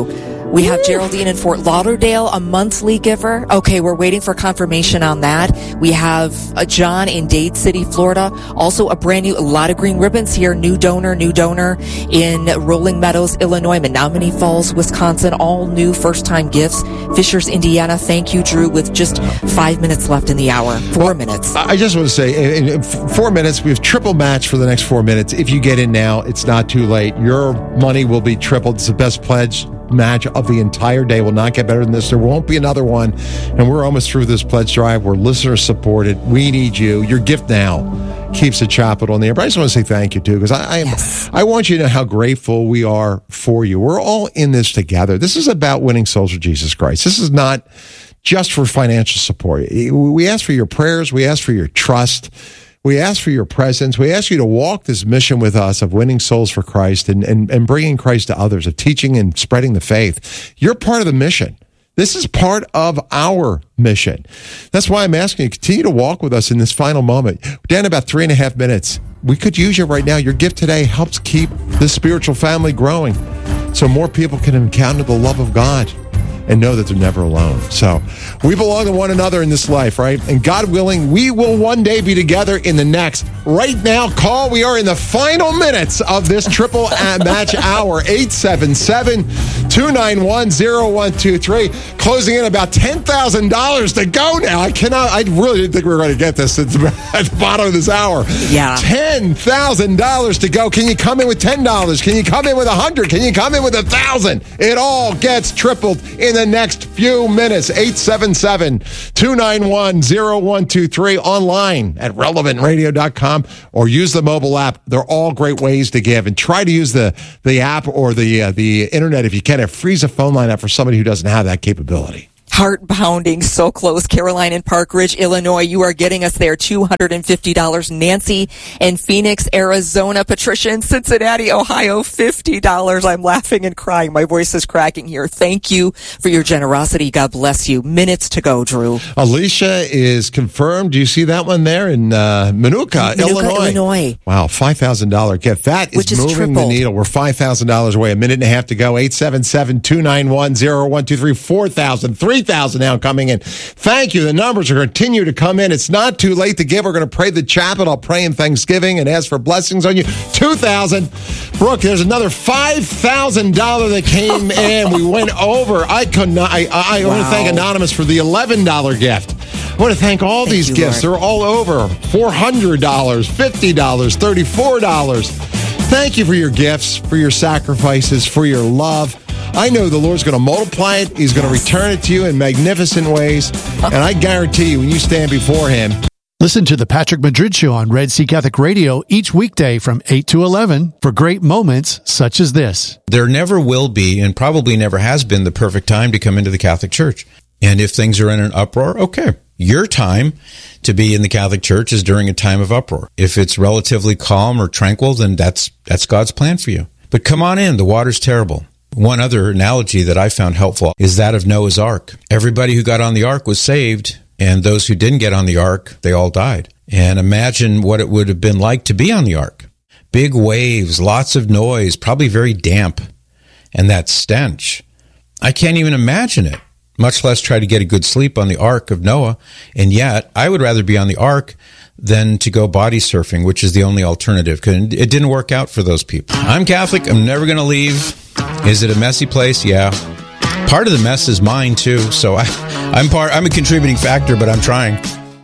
We have Geraldine in Fort Lauderdale, a monthly giver. Okay, we're waiting for confirmation on that. We have uh, John in Dade City, Florida. Also a brand new, a lot of green ribbons here. New donor, new donor in Rolling Meadows, Illinois. Menominee Falls, Wisconsin. All new first-time gifts. Fishers, Indiana. Thank you, Drew, with just five minutes left in the hour. Four well, minutes. I just want to say, in, in four minutes, we have triple match for the next four minutes. If you get in now, it's not too late. Your money will be tripled. It's the best pledge match of the entire day. Will not get better than this. There won't be another one. And we're almost through this pledge drive. We're listener supported. We need you. Your gift now keeps the chapel in the air. But I just want to say thank you, too, because I I, yes. I want you to know how grateful we are for you. We're all in this together. This is about winning souls for Jesus Christ. This is not just for financial support. We ask for your prayers. We ask for your trust. We ask for your presence. We ask you to walk this mission with us of winning souls for Christ and, and, and bringing Christ to others, of teaching and spreading the faith. You're part of the mission. This is part of our mission. That's why I'm asking you, continue to walk with us in this final moment. We're down about three and a half minutes. We could use you right now. Your gift today helps keep this spiritual family growing so more people can encounter the love of God and know that they're never alone. So we belong to one another in this life, right? And God willing, we will one day be together in the next. Right now, call. We are in the final minutes of this triple match hour. eight seven seven, two nine one, zero one two three. Closing in about ten thousand dollars to go now. I cannot, I really didn't think we were going to get this at the, at the bottom of this hour. Yeah. ten thousand dollars to go. Can you come in with ten dollars? Can you come in with one hundred dollars? Can you come in with one thousand dollars? It all gets tripled in the next few minutes. eight seven seven, two nine one, zero one two three. Online at relevant radio dot com or use the mobile app. They're all great ways to give. And try to use the, the app or the, uh, the internet if you can. It frees a phone line up for somebody who doesn't have that capability. Heart pounding, so close. Caroline in Park Ridge, Illinois. You are getting us there. two hundred fifty dollars. Nancy in Phoenix, Arizona. Patricia in Cincinnati, Ohio, fifty dollars. I'm laughing and crying. My voice is cracking here. Thank you for your generosity. God bless you. Minutes to go, Drew. Alicia is confirmed. Do you see that one there in uh, Minooka, Minooka, Illinois? Illinois. Wow, five thousand dollars gift. That is, is moving tripled. The needle. We're five thousand dollars away. A minute and a half to go. eight seven seven, two nine one, zero one two three. four thousand, three thousand now coming in. Thank you. The numbers are going to continue to come in. It's not too late to give. We're going to pray the chapel. I'll pray in Thanksgiving and ask for blessings on you. two thousand. Brooke, there's another five thousand dollars that came in. We went over. I could not. I, I wow. want to thank Anonymous for the eleven dollars gift. I want to thank all thank these you, gifts. Lord. They're all over. four hundred dollars, fifty dollars, thirty-four dollars. Thank you for your gifts, for your sacrifices, for your love. I know the Lord's going to multiply it. He's going to return it to you in magnificent ways. And I guarantee you, when you stand before Him. Listen to the Patrick Madrid Show on Red Sea Catholic Radio each weekday from eight to eleven for great moments such as this. There never will be, and probably never has been, the perfect time to come into the Catholic Church. And if things are in an uproar, okay. Your time to be in the Catholic Church is during a time of uproar. If it's relatively calm or tranquil, then that's that's God's plan for you. But come on in. The water's terrible. One other analogy that I found helpful is that of Noah's Ark. Everybody who got on the ark was saved, and those who didn't get on the ark, they all died. And imagine what it would have been like to be on the ark. Big waves, lots of noise, probably very damp, and that stench. I can't even imagine it, much less try to get a good sleep on the ark of Noah. And yet, I would rather be on the ark than to go body surfing, which is the only alternative, because it didn't work out for those people. I'm Catholic. I'm never going to leave. Is it a messy place? Yeah. Part of the mess is mine, too. So I, I'm part. I'm a contributing factor, but I'm trying.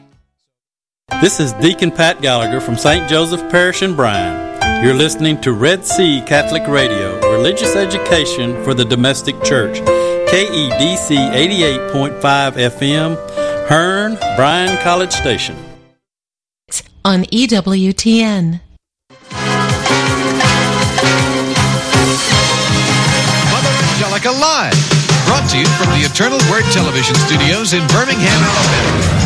This is Deacon Pat Gallagher from Saint Joseph Parish in Bryan. You're listening to Red Sea Catholic Radio, religious education for the domestic church. K E D C eighty-eight point five F M, Hearn, Bryan College Station. On E W T N. Angelica Live, brought to you from the Eternal Word Television Studios in Birmingham, Alabama.